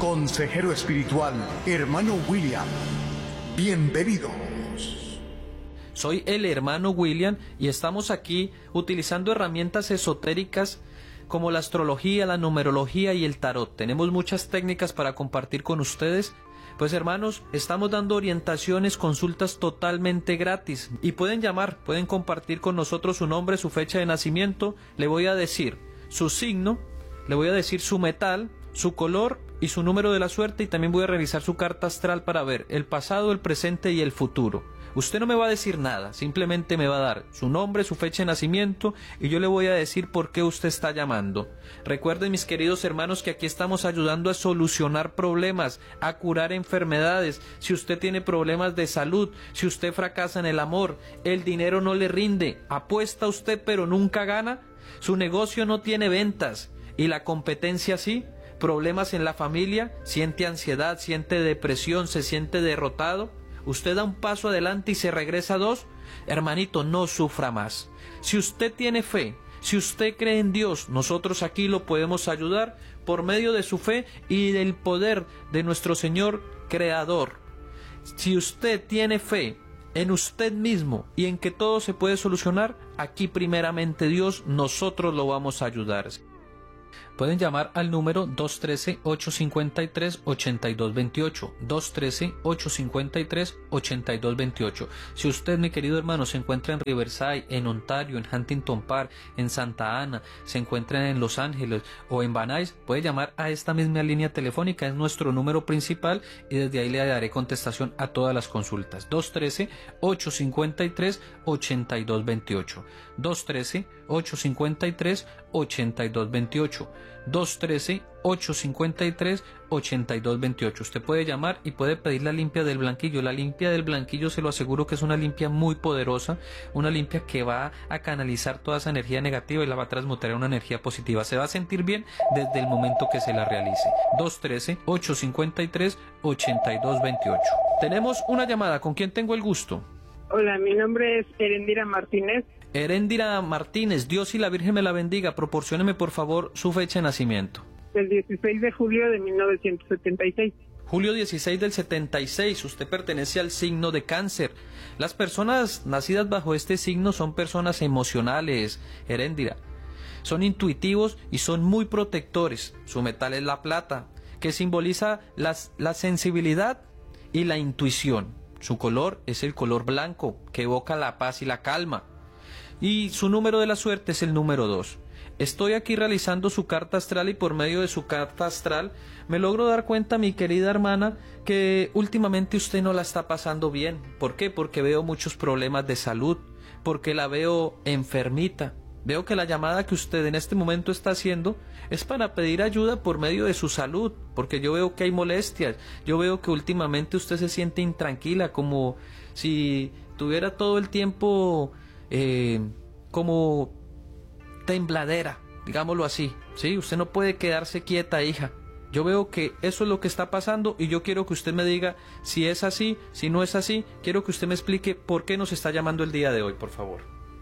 consejero espiritual, hermano William. Bienvenidos. Soy el hermano William y estamos aquí utilizando herramientas esotéricas como la astrología, la numerología y el tarot. Tenemos muchas técnicas para compartir con ustedes. Pues hermanos, estamos dando orientaciones, consultas totalmente gratis y pueden llamar, pueden compartir con nosotros su nombre, su fecha de nacimiento. Le voy a decir su signo, le voy a decir su metal, su color y su número de la suerte, y también voy a revisar su carta astral para ver el pasado, el presente y el futuro. Usted no me va a decir nada, simplemente me va a dar su nombre, su fecha de nacimiento y yo le voy a decir por qué usted está llamando. Recuerden, mis queridos hermanos, que aquí estamos ayudando a solucionar problemas, a curar enfermedades. Si usted tiene problemas de salud, si usted fracasa en el amor, el dinero no le rinde, apuesta usted pero nunca gana, su negocio no tiene ventas y la competencia sí, problemas en la familia, siente ansiedad, siente depresión, se siente derrotado, usted da un paso adelante y se regresa dos, hermanito, no sufra más. Si usted tiene fe, si usted cree en Dios, nosotros aquí lo podemos ayudar por medio de su fe y del poder de nuestro Señor Creador. Si usted tiene fe en usted mismo y en que todo se puede solucionar, aquí primeramente Dios, nosotros lo vamos a ayudar. Pueden llamar al número 213-853-8228, 213-853-8228. Si usted, mi querido hermano, se encuentra en Riverside, en Ontario, en Huntington Park, en Santa Ana, se encuentra en Los Ángeles o en Van Nuys, puede llamar a esta misma línea telefónica, es nuestro número principal y desde ahí le daré contestación a todas las consultas. 213-853-8228, 213-853-8228, 213-853-8228. Usted puede llamar y puede pedir la limpia del blanquillo. La limpia del blanquillo, se lo aseguro que es una limpia muy poderosa, una limpia que va a canalizar toda esa energía negativa y la va a transmutar en una energía positiva. Se va a sentir bien desde el momento que se la realice. 213-853-8228. Tenemos una llamada. ¿Con quién tengo el gusto? Hola, mi nombre es Erendira Martínez. Erendira Martínez, Dios y la Virgen me la bendiga. Proporcióneme por favor su fecha de nacimiento. El 16 de julio de 1976. Julio 16 del 76, usted pertenece al signo de Cáncer. Las personas nacidas bajo este signo son personas emocionales, Erendira. Son intuitivos y son muy protectores. Su metal es la plata, que simboliza la sensibilidad y la intuición. Su color es el color blanco, que evoca la paz y la calma. Y su número de la suerte es el número 2. Estoy aquí realizando su carta astral y por medio de su carta astral me logro dar cuenta, mi querida hermana, que últimamente usted no la está pasando bien. ¿Por qué? Porque veo muchos problemas de salud, porque la veo enfermita. Veo que la llamada que usted en este momento está haciendo es para pedir ayuda por medio de su salud, porque yo veo que hay molestias, yo veo que últimamente usted se siente intranquila, como si tuviera todo el tiempo como tembladera, digámoslo así, ¿sí? Usted no puede quedarse quieta, hija. Yo veo que eso es lo que está pasando y yo quiero que usted me diga si es así, si no es así. Quiero que usted me explique por qué nos está llamando el día de hoy, por favor.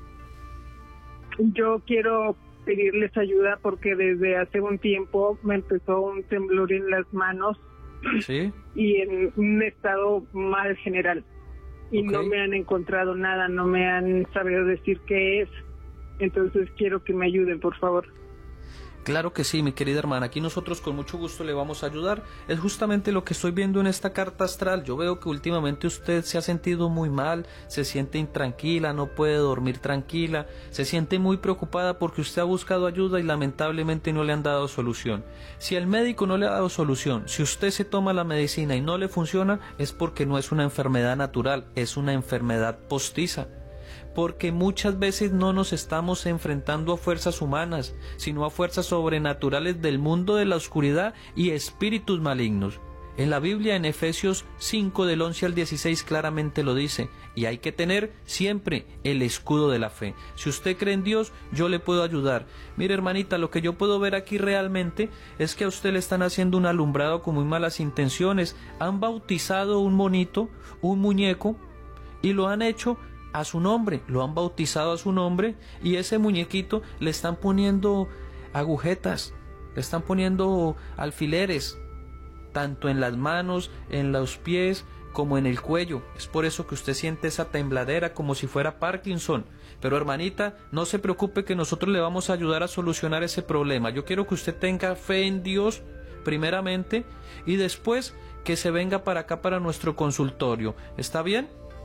Yo quiero pedirles ayuda porque desde hace un tiempo me empezó un temblor en las manos. ¿Sí? Y en un estado mal general. Y no me han encontrado nada, no me han sabido decir qué es. Entonces quiero que me ayuden, por favor. Claro que sí, mi querida hermana, aquí nosotros con mucho gusto le vamos a ayudar. Es justamente lo que estoy viendo en esta carta astral. Yo veo que últimamente usted se ha sentido muy mal, se siente intranquila, no puede dormir tranquila, se siente muy preocupada porque usted ha buscado ayuda y lamentablemente no le han dado solución. Si el médico no le ha dado solución, si usted se toma la medicina y no le funciona, es porque no es una enfermedad natural, es una enfermedad postiza. Porque muchas veces no nos estamos enfrentando a fuerzas humanas, sino a fuerzas sobrenaturales del mundo de la oscuridad y espíritus malignos. En la Biblia, en Efesios 5 del 11 al 16 claramente lo dice, y hay que tener siempre el escudo de la fe. Si usted cree en Dios, yo le puedo ayudar. Mire, hermanita, lo que yo puedo ver aquí realmente es que a usted le están haciendo un alumbrado con muy malas intenciones. Han bautizado un monito, un muñeco, y lo han hecho a su nombre, lo han bautizado a su nombre, y ese muñequito le están poniendo agujetas, le están poniendo alfileres, tanto en las manos, en los pies, como en el cuello. Es por eso que usted siente esa tembladera como si fuera Parkinson. Pero hermanita, no se preocupe que nosotros le vamos a ayudar a solucionar ese problema. Yo quiero que usted tenga fe en Dios primeramente y después que se venga para acá para nuestro consultorio. ¿Está bien?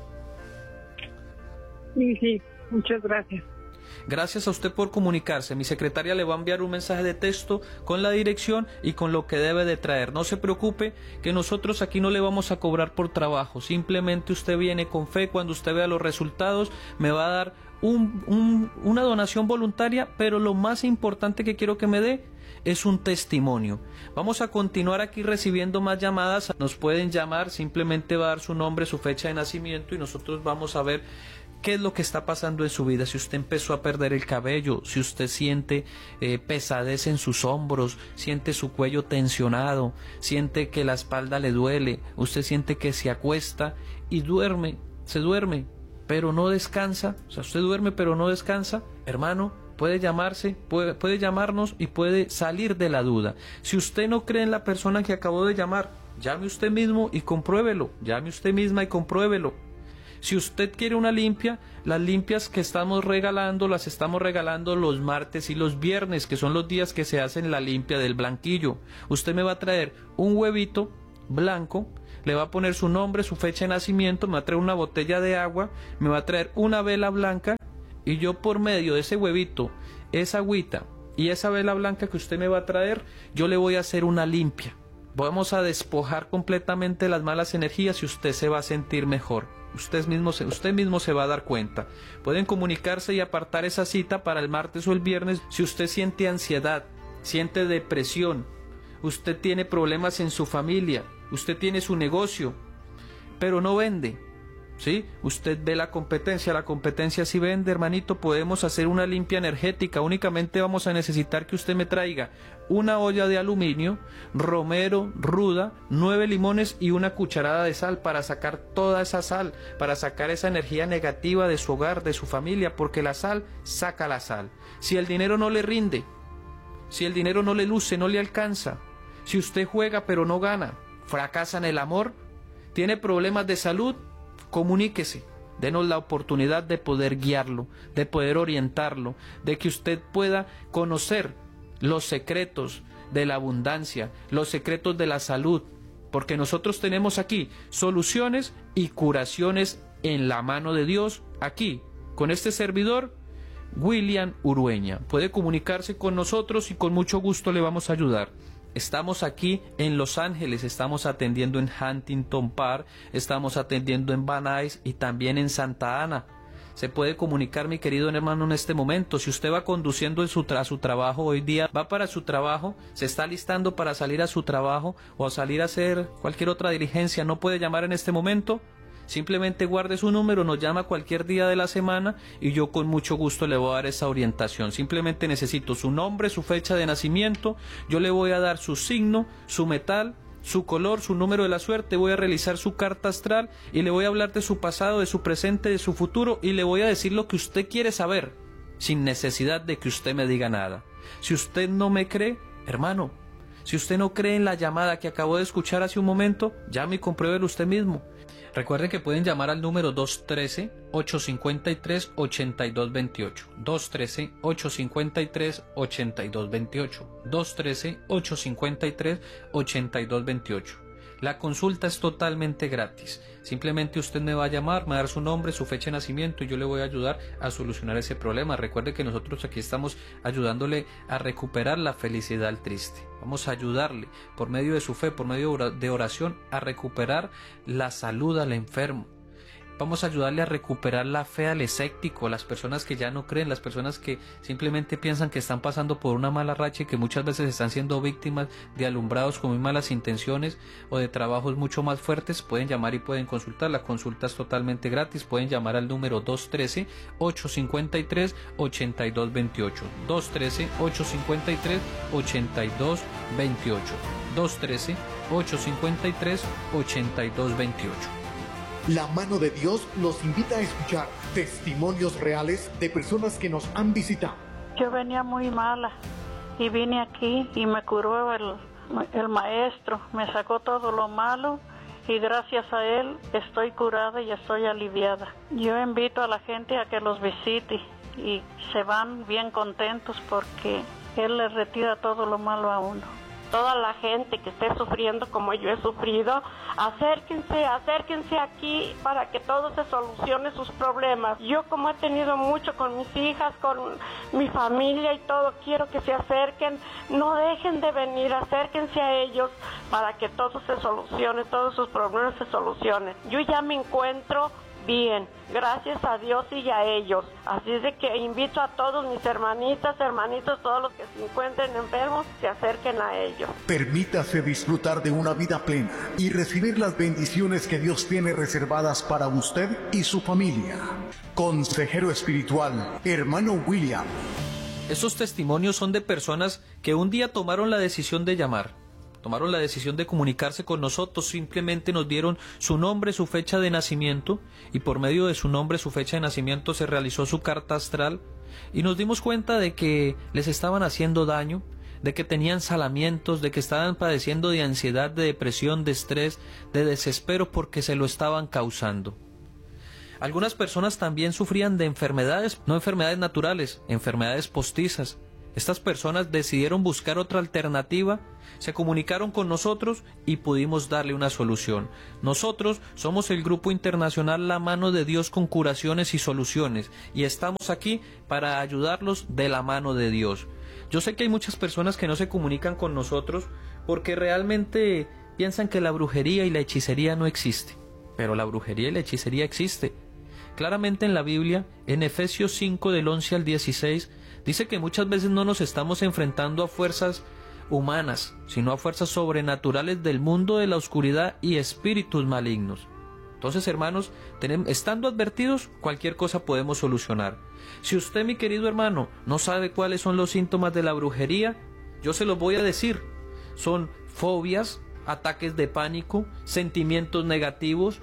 Sí, muchas gracias. Gracias a usted por comunicarse. Mi secretaria le va a enviar un mensaje de texto con la dirección y con lo que debe de traer. No se preocupe que nosotros aquí no le vamos a cobrar por trabajo. Simplemente usted viene con fe. Cuando usted vea los resultados me va a dar una donación voluntaria, pero lo más importante que quiero que me dé es un testimonio. Vamos a continuar aquí recibiendo más llamadas. Nos pueden llamar, simplemente va a dar su nombre, su fecha de nacimiento y nosotros vamos a ver qué es lo que está pasando en su vida. Si usted empezó a perder el cabello, si usted siente pesadez en sus hombros, siente su cuello tensionado, siente que la espalda le duele, usted siente que se acuesta y se duerme, pero no descansa. O sea, usted duerme pero no descansa, hermano, puede llamarnos y puede salir de la duda. Si usted no cree en la persona que acabó de llamar, llame usted mismo y compruébelo, llame usted misma y compruébelo. Si usted quiere una limpia, las limpias que estamos regalando, las estamos regalando los martes y los viernes, que son los días que se hacen la limpia del blanquillo. Usted me va a traer un huevito blanco, le va a poner su nombre, su fecha de nacimiento, me va a traer una botella de agua, me va a traer una vela blanca y yo por medio de ese huevito, esa agüita y esa vela blanca que usted me va a traer, yo le voy a hacer una limpia. Vamos a despojar completamente las malas energías y usted se va a sentir mejor. Usted mismo se va a dar cuenta. Pueden comunicarse y apartar esa cita para el martes o el viernes. Si usted siente ansiedad, siente depresión, usted tiene problemas en su familia, usted tiene su negocio, pero no vende, ¿sí? Usted ve la competencia sí vende, hermanito. Podemos hacer una limpia energética. Únicamente vamos a necesitar que usted me traiga una olla de aluminio, romero, ruda, 9 limones y una cucharada de sal para sacar toda esa sal, para sacar esa energía negativa de su hogar, de su familia, porque la sal saca la sal. Si el dinero no le rinde, si el dinero no le luce, no le alcanza, si usted juega pero no gana, fracasa en el amor, tiene problemas de salud, comuníquese, denos la oportunidad de poder guiarlo, de poder orientarlo, de que usted pueda conocer los secretos de la abundancia, los secretos de la salud, porque nosotros tenemos aquí soluciones y curaciones en la mano de Dios, aquí, con este servidor, William Urueña. Puede comunicarse con nosotros y con mucho gusto le vamos a ayudar. Estamos aquí en Los Ángeles, estamos atendiendo en Huntington Park, estamos atendiendo en Van Nuys y también en Santa Ana. Se puede comunicar, mi querido hermano, en este momento. Si usted va conduciendo a su trabajo hoy día, va para su trabajo, se está listando para salir a su trabajo o a salir a hacer cualquier otra diligencia, no puede llamar en este momento. Simplemente guarde su número, nos llama cualquier día de la semana y yo con mucho gusto le voy a dar esa orientación. Simplemente necesito su nombre, su fecha de nacimiento, yo le voy a dar su signo, su metal, su color, su número de la suerte, voy a realizar su carta astral y le voy a hablar de su pasado, de su presente, de su futuro y le voy a decir lo que usted quiere saber, sin necesidad de que usted me diga nada. Si usted no me cree, hermano, si usted no cree en la llamada que acabó de escuchar hace un momento, llame y compruébelo usted mismo. Recuerden que pueden llamar al número 213-853-8228. 213-853-8228. 213-853-8228. La consulta es totalmente gratis. Simplemente usted me va a llamar, me va a dar su nombre, su fecha de nacimiento y yo le voy a ayudar a solucionar ese problema. Recuerde que nosotros aquí estamos ayudándole a recuperar la felicidad al triste. Vamos a ayudarle por medio de su fe, por medio de oración, a recuperar la salud al enfermo. Vamos a ayudarle a recuperar la fe al escéptico, las personas que ya no creen, las personas que simplemente piensan que están pasando por una mala racha y que muchas veces están siendo víctimas de alumbrados con muy malas intenciones o de trabajos mucho más fuertes. Pueden llamar y pueden consultar. La consulta es totalmente gratis. Pueden llamar al número 213-853-8228. 213-853-8228. 213-853-8228. La mano de Dios los invita a escuchar testimonios reales de personas que nos han visitado. Yo venía muy mala y vine aquí y me curó el maestro me sacó todo lo malo y gracias a él estoy curada y estoy aliviada. Yo invito a la gente a que los visite y se van bien contentos porque él le retira todo lo malo a uno. Toda la gente que esté sufriendo como yo he sufrido, acérquense aquí para que todo se solucione sus problemas. Yo, como he tenido mucho con mis hijas, con mi familia y todo, quiero que se acerquen, no dejen de venir, acérquense a ellos para que todo se solucione, todos sus problemas se solucionen. Yo ya me encuentro bien, gracias a Dios y a ellos. Así es de que invito a todos mis hermanitas, hermanitos, todos los que se encuentren enfermos, se acerquen a ellos. Permítase disfrutar de una vida plena y recibir las bendiciones que Dios tiene reservadas para usted y su familia. Consejero espiritual, hermano William. Estos testimonios son de personas que un día tomaron la decisión de llamar. Tomaron la decisión de comunicarse con nosotros, simplemente nos dieron su nombre, su fecha de nacimiento, y por medio de su nombre, su fecha de nacimiento se realizó su carta astral, y nos dimos cuenta de que les estaban haciendo daño, de que tenían salamientos, de que estaban padeciendo de ansiedad, de depresión, de estrés, de desespero porque se lo estaban causando. Algunas personas también sufrían de enfermedades, no enfermedades naturales, enfermedades postizas. Estas personas decidieron buscar otra alternativa, se comunicaron con nosotros y pudimos darle una solución. Nosotros somos el grupo internacional La Mano de Dios con Curaciones y Soluciones y estamos aquí para ayudarlos de la mano de Dios. Yo sé que hay muchas personas que no se comunican con nosotros porque realmente piensan que la brujería y la hechicería no existe, pero la brujería y la hechicería existe. Claramente en la Biblia, en Efesios 5 del 11 al 16, dice que muchas veces no nos estamos enfrentando a fuerzas humanas, sino a fuerzas sobrenaturales del mundo de la oscuridad y espíritus malignos. Entonces, hermanos, estando advertidos, cualquier cosa podemos solucionar. Si usted, mi querido hermano, no sabe cuáles son los síntomas de la brujería, yo se los voy a decir. Son fobias, ataques de pánico, sentimientos negativos,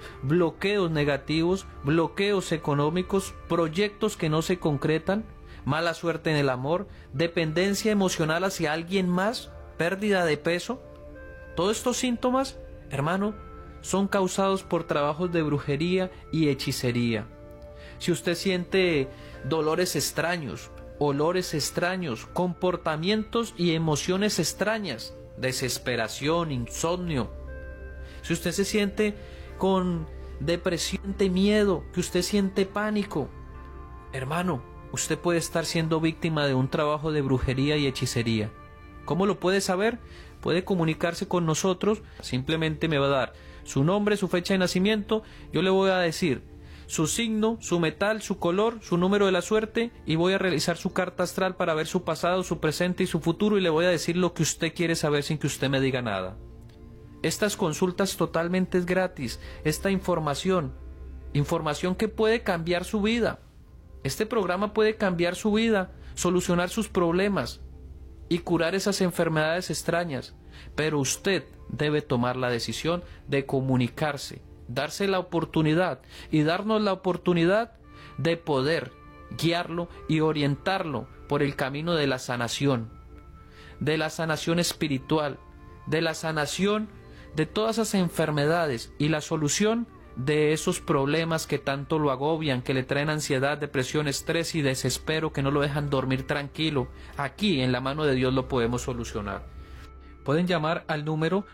bloqueos económicos, proyectos que no se concretan, mala suerte en el amor, dependencia emocional hacia alguien más, pérdida de peso. Todos estos síntomas, hermano, son causados por trabajos de brujería y hechicería. Si usted siente dolores extraños, olores extraños, comportamientos y emociones extrañas, desesperación, insomnio, si usted se siente con depresión, miedo, que usted siente pánico, hermano, usted puede estar siendo víctima de un trabajo de brujería y hechicería. ¿Cómo lo puede saber? Puede comunicarse con nosotros, simplemente me va a dar su nombre, su fecha de nacimiento, yo le voy a decir su signo, su metal, su color, su número de la suerte y voy a realizar su carta astral para ver su pasado, su presente y su futuro y le voy a decir lo que usted quiere saber sin que usted me diga nada. Estas consultas totalmente es gratis, esta información que puede cambiar su vida. Este programa puede cambiar su vida, solucionar sus problemas y curar esas enfermedades extrañas, pero usted debe tomar la decisión de comunicarse, darse la oportunidad y darnos la oportunidad de poder guiarlo y orientarlo por el camino de la sanación espiritual, de la sanación de todas esas enfermedades y la solución de esos problemas que tanto lo agobian, que le traen ansiedad, depresión, estrés y desespero, que no lo dejan dormir tranquilo. Aquí en la mano de Dios lo podemos solucionar. Pueden llamar al número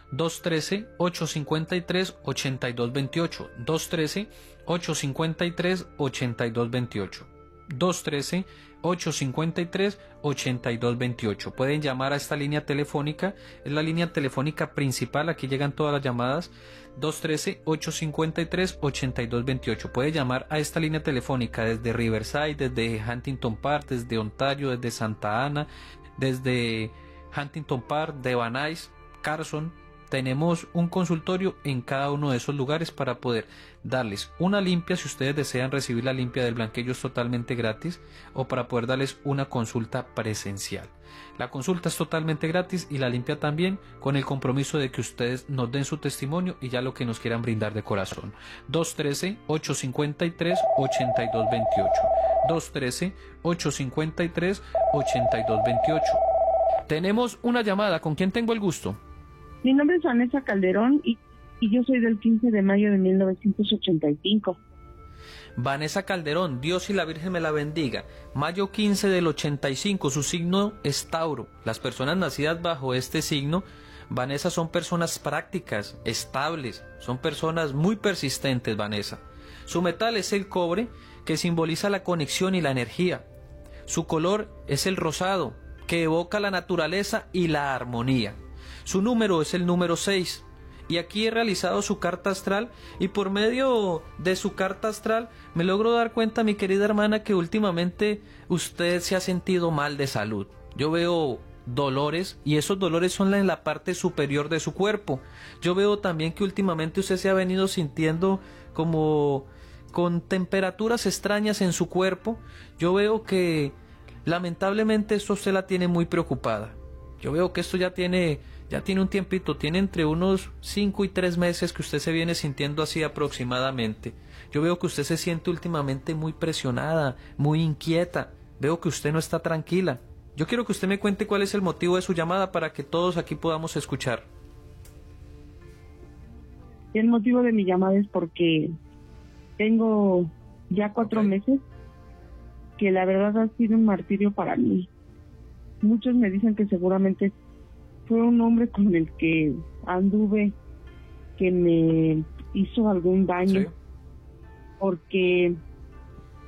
213-853-8228, 213-853-8228, 213-853-8228. Pueden llamar a esta línea telefónica, es la línea telefónica principal, aquí llegan todas las llamadas, 213-853-8228. Puede llamar a esta línea telefónica desde Riverside, desde Huntington Park, desde Ontario, desde Santa Ana, desde Huntington Park, de Van Nuys, Carson. Tenemos un consultorio en cada uno de esos lugares para poder darles una limpia, si ustedes desean recibir la limpia del blanquillo es totalmente gratis, o para poder darles una consulta presencial. La consulta es totalmente gratis y la limpia también, con el compromiso de que ustedes nos den su testimonio y ya lo que nos quieran brindar de corazón. 213-853-8228, 213-853-8228. Tenemos una llamada. ¿Con quién tengo el gusto? Mi nombre es Vanessa Calderón y yo soy del 15 de mayo de 1985. Vanessa Calderón, Dios y la Virgen me la bendiga. Mayo 15 del 85, su signo es Tauro. Las personas nacidas bajo este signo, Vanessa, son personas prácticas, estables, son personas muy persistentes, Vanessa. Su metal es el cobre, que simboliza la conexión y la energía. Su color es el rosado, que evoca la naturaleza y la armonía. Su número es el número 6. Y aquí he realizado su carta astral, y por medio de su carta astral me logro dar cuenta, mi querida hermana, que últimamente usted se ha sentido mal de salud. Yo veo dolores, y esos dolores son en la parte superior de su cuerpo. Yo veo también que últimamente usted se ha venido sintiendo como con temperaturas extrañas en su cuerpo. Yo veo que lamentablemente esto usted la tiene muy preocupada. Yo veo que esto ya tiene un tiempito, tiene entre unos 5 y 3 meses que usted se viene sintiendo así aproximadamente. Yo veo que usted se siente últimamente muy presionada, muy inquieta. Veo que usted no está tranquila. Yo quiero que usted me cuente cuál es el motivo de su llamada para que todos aquí podamos escuchar. El motivo de mi llamada es porque tengo ya 4 meses que la verdad ha sido un martirio para mí. Muchos me dicen que seguramente fue un hombre con el que anduve que me hizo algún daño, porque